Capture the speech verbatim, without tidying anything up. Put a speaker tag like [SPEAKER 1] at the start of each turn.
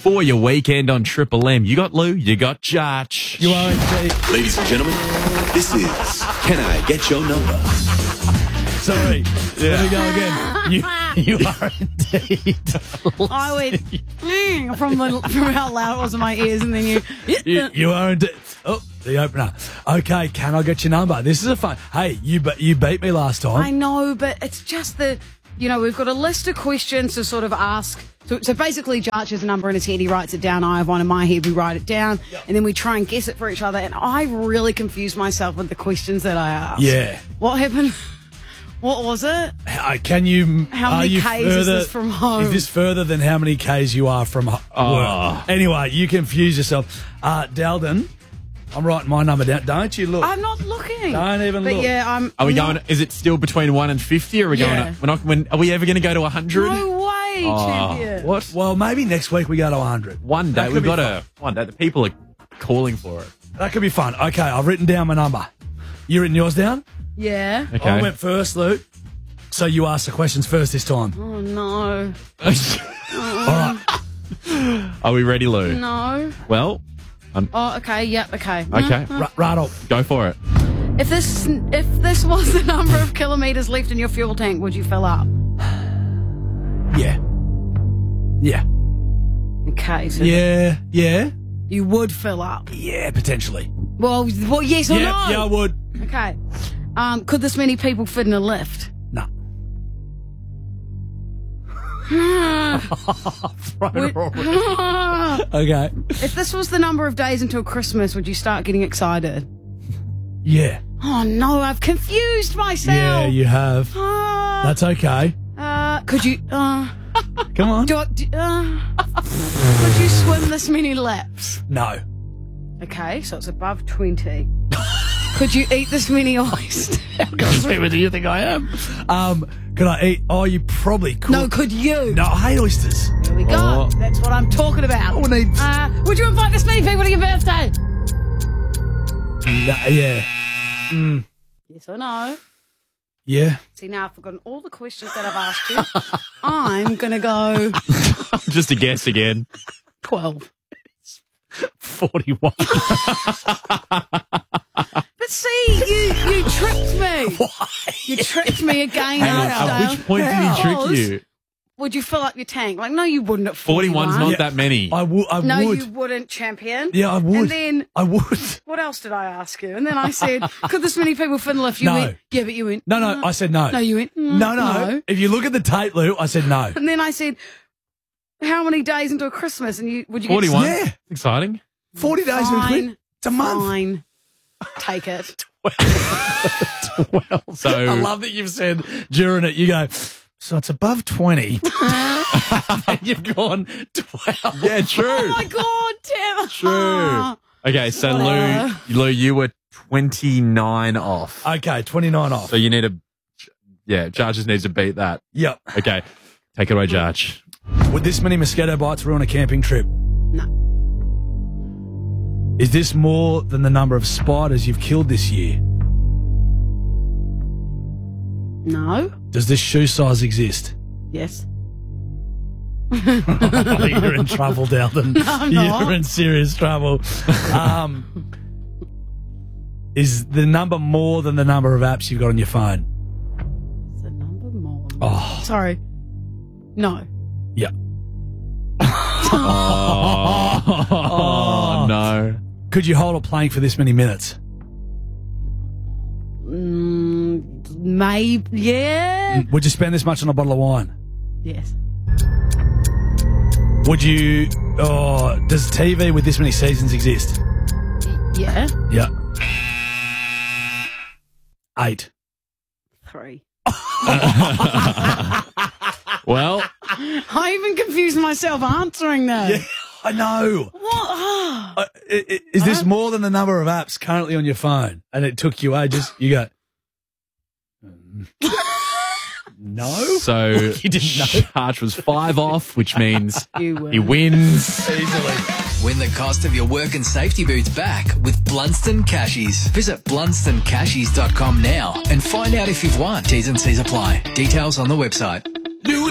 [SPEAKER 1] for your weekend on Triple M. You got Lou, you got Jarch.
[SPEAKER 2] You are indeed.
[SPEAKER 3] Ladies and gentlemen, this is Can I Get Your Number?
[SPEAKER 2] Sorry. Yeah. Let me go again. You, you are indeed.
[SPEAKER 4] I went mm, from the, from how loud it was in my ears, and then you.
[SPEAKER 2] You, you are indeed. Oh, the opener. Okay, can I get your number? This is a fun. Hey, you be, you beat me last time.
[SPEAKER 4] I know, but it's just the, you know, we've got a list of questions to sort of ask. So, so basically, Jarch has a number in his head. He writes it down. I have one in my head. We write it down, yep. and then we try and guess it for each other. And I really confused myself with the questions that I asked.
[SPEAKER 2] Yeah.
[SPEAKER 4] What happened? What was it?
[SPEAKER 2] Uh, can you?
[SPEAKER 4] How many
[SPEAKER 2] you
[SPEAKER 4] Ks
[SPEAKER 2] further,
[SPEAKER 4] is this from home?
[SPEAKER 2] Is this further than how many Ks you are from ho-
[SPEAKER 1] Oh.
[SPEAKER 2] work? Anyway, you confuse yourself. Uh, Dalden, I'm writing my number down. Don't you look?
[SPEAKER 4] I'm not looking.
[SPEAKER 2] Don't even
[SPEAKER 4] but
[SPEAKER 2] look.
[SPEAKER 4] yeah, I'm.
[SPEAKER 1] Are we
[SPEAKER 4] not,
[SPEAKER 1] going? Is it still between one and fifty? Or are we
[SPEAKER 4] Yeah.
[SPEAKER 1] going? To, we're not. When, are we ever going to go to a hundred?
[SPEAKER 4] No way, champion.
[SPEAKER 1] What?
[SPEAKER 2] Well, maybe next week we go to one hundred.
[SPEAKER 1] One
[SPEAKER 2] That
[SPEAKER 1] day
[SPEAKER 2] could
[SPEAKER 1] we've
[SPEAKER 2] be
[SPEAKER 1] got
[SPEAKER 2] fun.
[SPEAKER 1] to. One day the people are calling for it.
[SPEAKER 2] That could be fun. Okay, I've written down my number. You written yours down?
[SPEAKER 4] Yeah.
[SPEAKER 1] Okay.
[SPEAKER 2] I went first, Luke. So you asked the questions first this time.
[SPEAKER 4] Oh no.
[SPEAKER 2] All right.
[SPEAKER 1] Are we ready, Lou?
[SPEAKER 4] No.
[SPEAKER 1] Well,
[SPEAKER 4] Oh, okay. Yep. Okay.
[SPEAKER 1] okay.
[SPEAKER 2] R- rattle.
[SPEAKER 1] Go for it.
[SPEAKER 4] If this if this was the number of kilometres left in your fuel tank, would you fill up?
[SPEAKER 2] Yeah. Yeah.
[SPEAKER 4] Okay. So
[SPEAKER 2] Yeah. Yeah.
[SPEAKER 4] you would fill up.
[SPEAKER 2] Yeah, potentially.
[SPEAKER 4] Well, well, yes or
[SPEAKER 2] yeah,
[SPEAKER 4] no?
[SPEAKER 2] yeah, I would.
[SPEAKER 4] Okay. Um, could this many people fit in a lift?
[SPEAKER 2] No.
[SPEAKER 4] Would-
[SPEAKER 2] Okay.
[SPEAKER 4] if this was the number of days until Christmas, would you start getting excited?
[SPEAKER 2] Yeah.
[SPEAKER 4] Oh no, I've confused myself.
[SPEAKER 2] Yeah, you have.
[SPEAKER 4] Uh,
[SPEAKER 2] That's okay.
[SPEAKER 4] uh, could you? Uh,
[SPEAKER 2] Come on.
[SPEAKER 4] do, I- do, uh, could you swim this many laps?
[SPEAKER 2] No.
[SPEAKER 4] Okay, so it's above twenty. Could you eat this many oysters?
[SPEAKER 2] How sweet do you think I am? Um, could I eat? Oh, you probably could.
[SPEAKER 4] No, could you?
[SPEAKER 2] No, I hate oysters.
[SPEAKER 4] Here we go.
[SPEAKER 1] Oh.
[SPEAKER 4] That's what I'm talking about.
[SPEAKER 2] I need-
[SPEAKER 4] Uh, would you invite this many people to your birthday?
[SPEAKER 2] No, yeah. Mm,
[SPEAKER 4] Yes or no?
[SPEAKER 2] yeah.
[SPEAKER 4] See, now I've forgotten all the questions that I've asked you. I'm going to go
[SPEAKER 1] Just a guess again.
[SPEAKER 4] twelve.
[SPEAKER 2] forty-one.
[SPEAKER 4] But see, you, you tricked me.
[SPEAKER 2] Why?
[SPEAKER 4] You tricked me again.
[SPEAKER 1] Hang on.
[SPEAKER 4] Archdale.
[SPEAKER 1] At which point did he trick
[SPEAKER 4] Because
[SPEAKER 1] you?
[SPEAKER 4] Would you fill up your tank? Like, no, you wouldn't at forty-one.
[SPEAKER 1] forty-one's not
[SPEAKER 2] Yeah.
[SPEAKER 1] that many.
[SPEAKER 2] I, w- I
[SPEAKER 4] No,
[SPEAKER 2] would.
[SPEAKER 4] you wouldn't, champion.
[SPEAKER 2] Yeah, I would.
[SPEAKER 4] And then,
[SPEAKER 2] I would.
[SPEAKER 4] what else did I ask you? And then I said, could this many people fit in the lift? You
[SPEAKER 2] No.
[SPEAKER 4] went, yeah, but you went,
[SPEAKER 2] No, no,
[SPEAKER 4] "Uh."
[SPEAKER 2] I said no.
[SPEAKER 4] No, you went, "Mm,
[SPEAKER 2] No, no. If you look at the tape, Lou, I said no.
[SPEAKER 4] And then I said, how many days until Christmas? And you would you
[SPEAKER 1] forty-one.
[SPEAKER 2] Yeah.
[SPEAKER 1] Exciting.
[SPEAKER 2] forty days in a
[SPEAKER 4] Fine,
[SPEAKER 2] quid. It's a month.
[SPEAKER 4] Fine. Take it.
[SPEAKER 2] Well,
[SPEAKER 1] So-
[SPEAKER 2] I love that you've said during it, you go, so it's above twenty. And you've gone twelve.
[SPEAKER 1] Yeah, true.
[SPEAKER 4] Oh my God, Tim.
[SPEAKER 1] True. Okay, so
[SPEAKER 4] Whatever.
[SPEAKER 1] Lou, Lou, you were twenty-nine off.
[SPEAKER 2] Okay, twenty-nine off.
[SPEAKER 1] So you need to, yeah, Jarch just needs to beat that.
[SPEAKER 2] Yep.
[SPEAKER 1] Okay, take it away, Jarch.
[SPEAKER 2] Would this many mosquito bites ruin a camping trip?
[SPEAKER 4] No.
[SPEAKER 2] Is this more than the number of spiders you've killed this year?
[SPEAKER 4] No.
[SPEAKER 2] Does this shoe size exist?
[SPEAKER 4] Yes.
[SPEAKER 2] You're in trouble, Dalton.
[SPEAKER 4] No, I'm not.
[SPEAKER 2] You're in serious trouble. Um, is the number more than the number of apps you've got on your phone?
[SPEAKER 4] It's a number more.
[SPEAKER 2] Oh,
[SPEAKER 4] Sorry. No.
[SPEAKER 2] yeah.
[SPEAKER 1] Oh,
[SPEAKER 2] Oh.
[SPEAKER 1] no.
[SPEAKER 2] Could you hold a plank for this many minutes?
[SPEAKER 4] Mm, maybe. Yeah.
[SPEAKER 2] Would you spend this much on a bottle of wine?
[SPEAKER 4] Yes.
[SPEAKER 2] Would you? Oh, does T V with this many seasons exist?
[SPEAKER 4] Yeah.
[SPEAKER 2] Yeah. Eight.
[SPEAKER 4] Three.
[SPEAKER 1] Well,
[SPEAKER 4] I even confused myself answering that.
[SPEAKER 2] Yeah, I know.
[SPEAKER 4] What? Ah.
[SPEAKER 2] Uh, i- i- is this more than the number of apps currently on your phone? And it took you ages. You go. "Mm." No.
[SPEAKER 1] so
[SPEAKER 2] You didn't know.
[SPEAKER 1] Jarch was five off, which means
[SPEAKER 4] You win.
[SPEAKER 1] he wins.
[SPEAKER 2] Easily.
[SPEAKER 5] Win the cost of your work and safety boots back with Blunston Cashies. Visit blunston cashies dot com now and find out if you've won. T's and C's apply. Details on the website.